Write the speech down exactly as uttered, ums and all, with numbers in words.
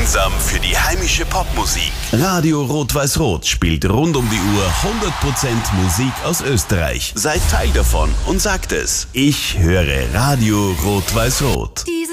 Einsam für die heimische Popmusik. Radio Rot-Weiß-Rot spielt rund um die Uhr hundert Prozent Musik aus Österreich. Seid Teil davon und sagt es. Ich höre Radio Rot-Weiß-Rot.